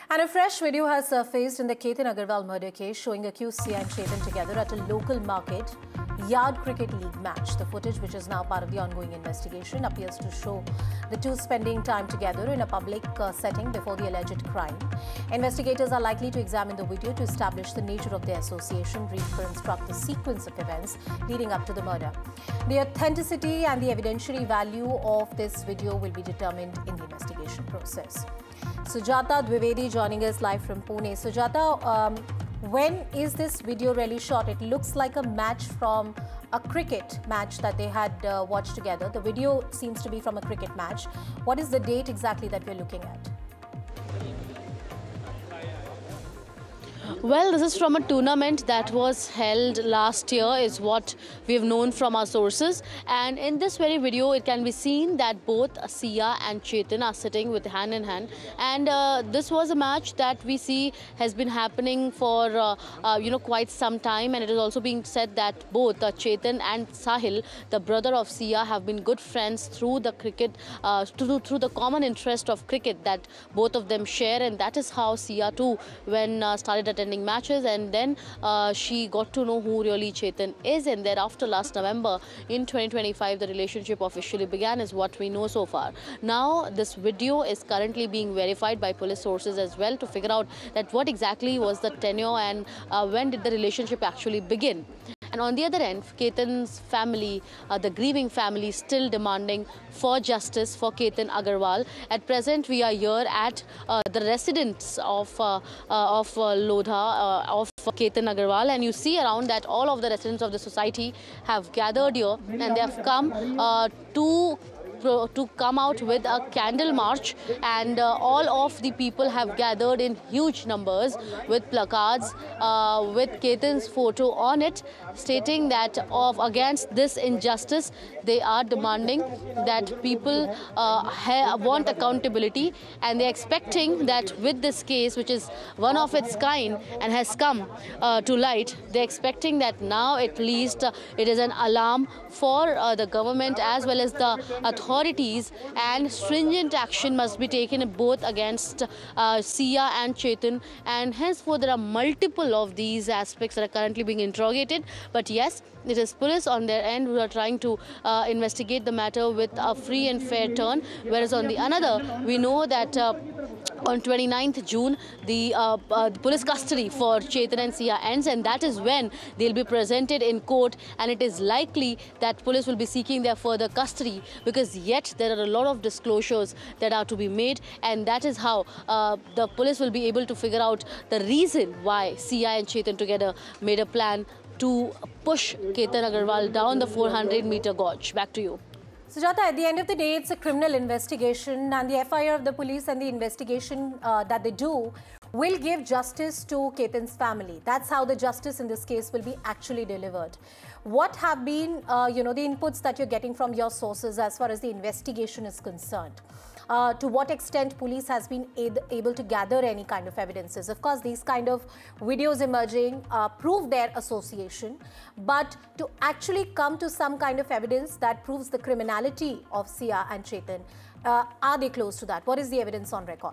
And a fresh video has surfaced in the Ketan Agarwal murder case showing accused Sia and Chetan together at a local market yard cricket league match. The footage, which is now part of the ongoing investigation, appears to show the two spending time together in a public setting before the alleged crime. Investigators are likely to examine the video to establish the nature of their association, reconstruct the sequence of events leading up to the murder. The authenticity and the evidentiary value of this video will be determined in the investigation process. Sujata Dwivedi joining us live from Pune. Sujata, when is this video really shot? It looks like a match from a cricket match that they had watched together. The video seems to be from a cricket match. What is the date exactly that we're looking at? Well, this is from a tournament that was held last year, is what we've known from our sources. And in this very video, it can be seen that both Sia and Chetan are sitting with hand in hand. And this was a match that we see has been happening for, quite some time. And it is also being said that both Chetan and Sahil, the brother of Sia, have been good friends through the cricket, through the common interest of cricket that both of them share. And that is how Sia too, when started attending matches, and then she got to know who really Chetan is, and thereafter last November in 2025 the relationship officially began, is what we know so far. Now this video is currently being verified by police sources as well to figure out that what exactly was the tenure and when did the relationship actually begin. And on the other end, Ketan's family, the grieving family, still demanding for justice for Ketan Agarwal. At present, we are here at the residence of Lodha, of Ketan Agarwal, and you see around that all of the residents of the society have gathered here, and they have come to come out with a candle march, and all of the people have gathered in huge numbers with placards with Ketan's photo on it, stating that against this injustice. They are demanding that people want accountability, and they're expecting that with this case, which is one of its kind and has come to light, they're expecting that now at least it is an alarm for the government as well as the authorities, and stringent action must be taken both against Sia and Chetan. And henceforth there are multiple of these aspects that are currently being interrogated. But yes, it is police on their end who are trying to investigate the matter with a free and fair turn. Whereas on the another, we know that on 29th June, the police custody for Chetan and Sia ends, and that is when they'll be presented in court. And it is likely that police will be seeking their further custody, because yet there are a lot of disclosures that are to be made, and that is how the police will be able to figure out the reason why Sia and Chetan together made a plan to push Ketan Agarwal down the 400-meter gorge. Back to you. Sujata, at the end of the day, it's a criminal investigation, and the FIR of the police and the investigation that they do will give justice to Ketan's family. That's how the justice in this case will be actually delivered. What have been, the inputs that you're getting from your sources as far as the investigation is concerned? To what extent police has been able to gather any kind of evidences? Of course, these kind of videos emerging prove their association, but to actually come to some kind of evidence that proves the criminality of Sia and Chetan, are they close to that? What is the evidence on record?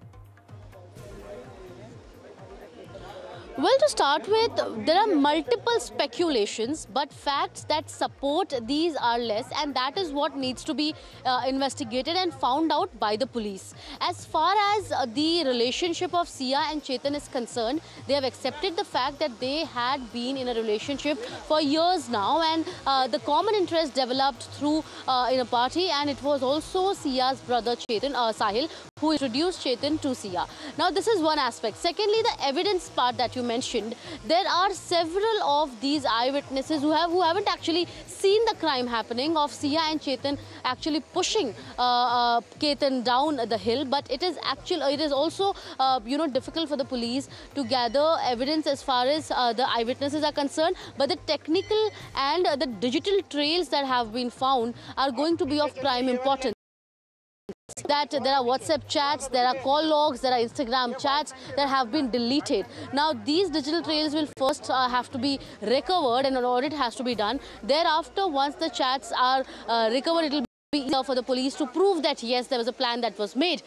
Well, to start with, there are multiple speculations, but facts that support these are less, and that is what needs to be investigated and found out by the police. As far as the relationship of Sia and Chetan is concerned, they have accepted the fact that they had been in a relationship for years now, and the common interest developed through in a party, and it was also Sia's brother Chetan, Sahil, who introduced Chetan to Sia. Now, this is one aspect. Secondly, the evidence part that you mentioned, there are several of these eyewitnesses who haven't actually seen the crime happening of Sia and Chetan actually pushing Ketan down the hill. But it is also difficult for the police to gather evidence as far as the eyewitnesses are concerned. But the technical and the digital trails that have been found are going to be of prime importance. That there are WhatsApp chats, there are call logs, there are Instagram chats that have been deleted. Now, these digital trails will first have to be recovered, and an audit has to be done. Thereafter, once the chats are recovered, it will be easier for the police to prove that yes, there was a plan that was made.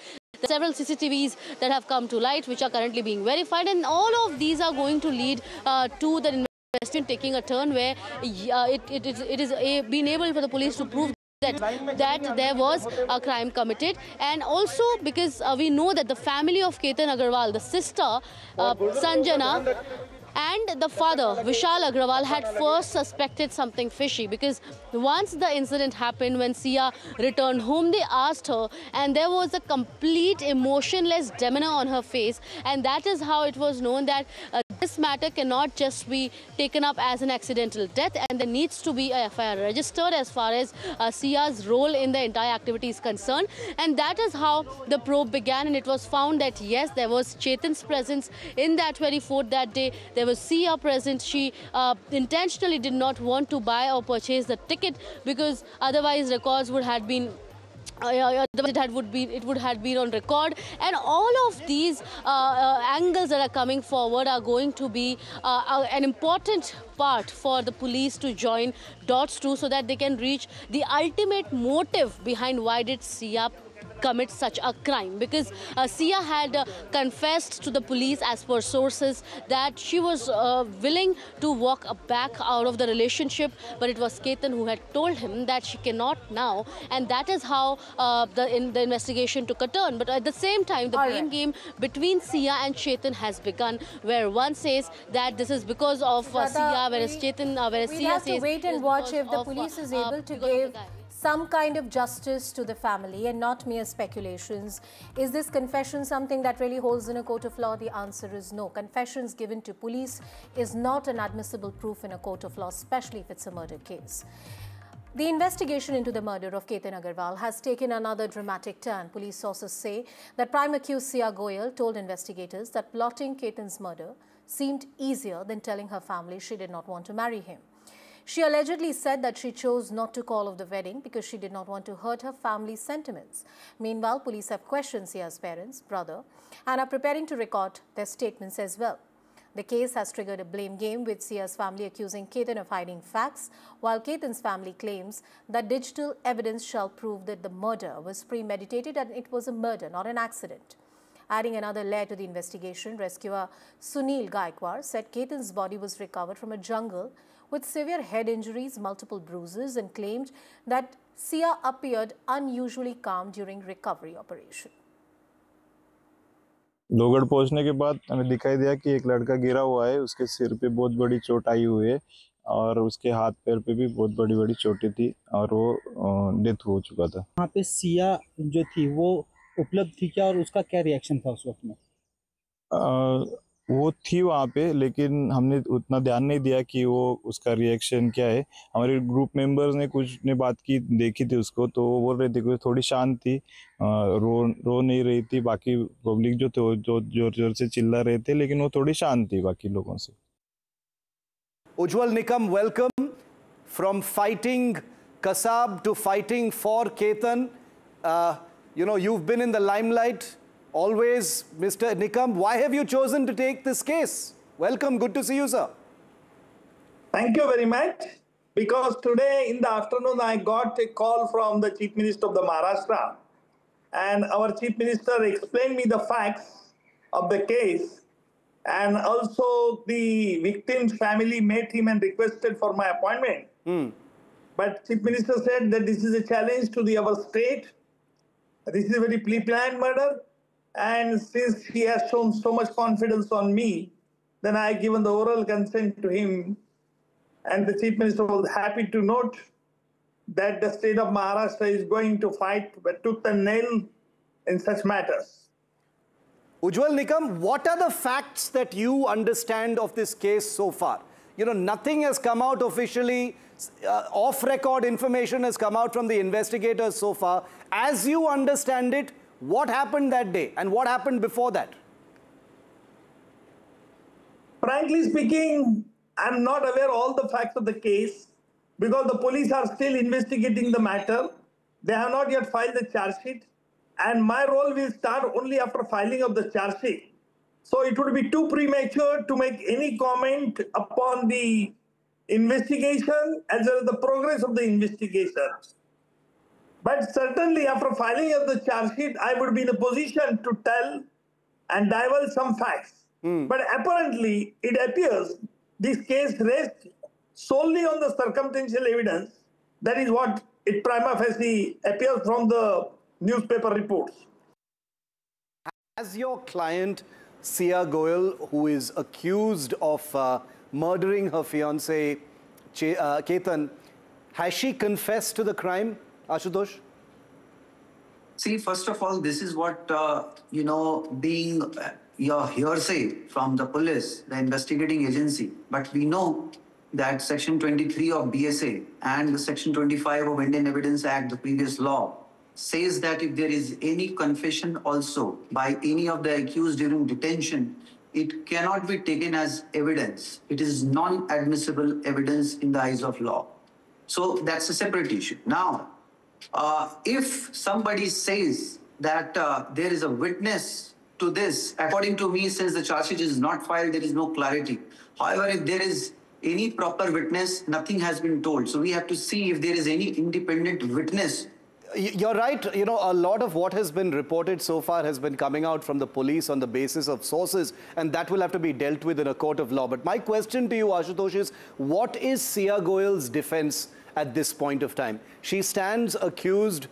several CCTVs that have come to light, which are currently being verified, and all of these are going to lead to the investigation taking a turn where it is being able for the police to prove that there was a crime committed. And also because we know that the family of Ketan Agarwal, the sister Sanjana, and the father, Vishal Agrawal, had first suspected something fishy, because once the incident happened, when Sia returned home, they asked her, and there was a complete emotionless demeanor on her face. And that is how it was known that this matter cannot just be taken up as an accidental death, and there needs to be a FIR registered as far as Sia's role in the entire activity is concerned. And that is how the probe began, and it was found that yes, there was Chetan's presence in that very fort that day. There was Sia present. She intentionally did not want to buy or purchase the ticket, because otherwise records would have been it would have been on record. And all of these angles that are coming forward are going to be an important part for the police to join dots to, so that they can reach the ultimate motive behind why did Sia commit such a crime. Because Sia had confessed to the police, as per sources, that she was willing to walk back out of the relationship, but it was Ketan who had told him that she cannot now, and that is how the investigation took a turn. But at the same time, the blame game between Sia and Chetan has begun, where one says that this is because of Sia, whereas Chetan, whereas Sia have says to wait and watch if the police is able to give some kind of justice to the family and not mere speculations. Is this confession something that really holds in a court of law? The answer is no. Confessions given to police is not an admissible proof in a court of law, especially if it's a murder case. The investigation into the murder of Ketan Agarwal has taken another dramatic turn. Police sources say that prime accused Sia Goyal told investigators that plotting Ketan's murder seemed easier than telling her family she did not want to marry him. She allegedly said that she chose not to call off the wedding because she did not want to hurt her family's sentiments. Meanwhile, police have questioned Sia's parents, brother, and are preparing to record their statements as well. The case has triggered a blame game, with Sia's family accusing Ketan of hiding facts, while Ketan's family claims that digital evidence shall prove that the murder was premeditated and it was a murder, not an accident. Adding another layer to the investigation, rescuer Sunil Gaikwar said Ketan's body was recovered from a jungle with severe head injuries, multiple bruises, and claimed that Sia appeared unusually calm during recovery operation. Lohgarh पहुंचने के बाद हमें दिखाई दिया कि एक लड़का गिरा हुआ है, उसके सिर पे बहुत बड़ी चोट आई हुई है और उसके हाथ पैर पे भी बहुत बड़ी बड़ी चोटें थी और वो डेथ हो चुका था। वहाँ पे सिया जो थी वो उपलब्ध थी क्या, और उसका क्या रिएक्शन था उस वक्त में? वो थी वहाँ पे, लेकिन हमने उतना ध्यान नहीं दिया कि वो उसका रिएक्शन क्या है। हमारे ग्रुप मेंबर्स ने कुछ ने बात की, देखी थी उसको, तो वो बोल रहे थे कि थोड़ी शांत थी, रो नहीं रही थी। बाकी पब्लिक जो थे जो जोर जोर से चिल्ला रहे थे, लेकिन वो थोड़ी शांत थी बाकी लोगों से। Ujjwal Nikam, welcome. From fighting Kasab to fighting for Ketan, you've been in the limelight always, Mr. Nikam. Why have you chosen to take this case? Welcome, good to see you, sir. Thank you very much. Because today in the afternoon, I got a call from the Chief Minister of the Maharashtra, and our Chief Minister explained me the facts of the case, and also the victim's family met him and requested for my appointment. But Chief Minister said that this is a challenge to our state. This is a very pre-planned murder. And since he has shown so much confidence on me, then I given the oral consent to him. And the Chief Minister was happy to note that the state of Maharashtra is going to fight tooth and nail in such matters. Ujjwal Nikam, what are the facts that you understand of this case so far? Nothing has come out officially. Off-record information has come out from the investigators so far. As you understand it, what happened that day and what happened before that? Frankly speaking, I'm not aware of all the facts of the case because the police are still investigating the matter. They have not yet filed the charge sheet, and my role will start only after filing of the charge sheet. So it would be too premature to make any comment upon the investigation as well as the progress of the investigation. But certainly after filing of the charge sheet, I would be in a position to tell and divulge some facts. But apparently, it appears this case rests solely on the circumstantial evidence. That is what it prima facie appears from the newspaper reports. Has your client, Sia Goyal, who is accused of murdering her fiancé, Ketan, has she confessed to the crime, Ashutosh? See, first of all, this is what, being your hearsay from the police, the investigating agency. But we know that Section 23 of BSA and the Section 25 of Indian Evidence Act, the previous law, says that if there is any confession also by any of the accused during detention, it cannot be taken as evidence. It is non-admissible evidence in the eyes of law. So that's a separate issue. Now, if somebody says that there is a witness to this, according to me, since the charge sheet is not filed, there is no clarity. However, if there is any proper witness, nothing has been told. So we have to see if there is any independent witness. You're right. You know, a lot of what has been reported so far has been coming out from the police on the basis of sources, and that will have to be dealt with in a court of law. But my question to you, Ashutosh, is what is Sia Goyal's defense at this point of time? She stands accused,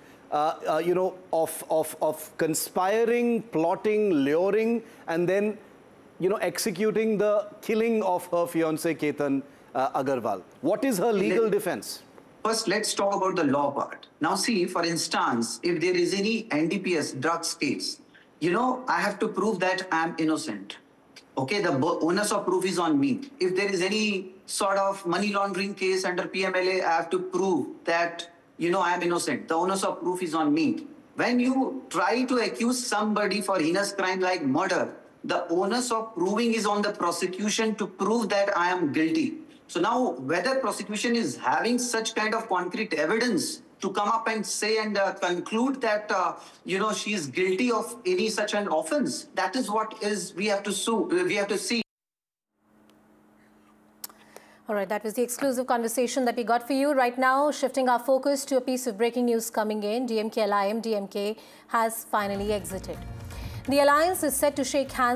of conspiring, plotting, luring, and then, executing the killing of her fiancé, Ketan Agarwal. What is her legal defense? First, let's talk about the law part. Now, see, for instance, if there is any NDPS drugs case, I have to prove that I'm innocent. Okay, the onus of proof is on me. If there is any sort of money laundering case under PMLA, I have to prove that, I'm innocent. The onus of proof is on me. When you try to accuse somebody for heinous crime like murder, the onus of proving is on the prosecution to prove that I am guilty. So now, whether prosecution is having such kind of concrete evidence to come up and say and conclude that, she is guilty of any such an offense, that is what we have to see. All right, that was the exclusive conversation that we got for you. Right now, shifting our focus to a piece of breaking news coming in. DMK-LIM, DMK has finally exited. The alliance is set to shake hands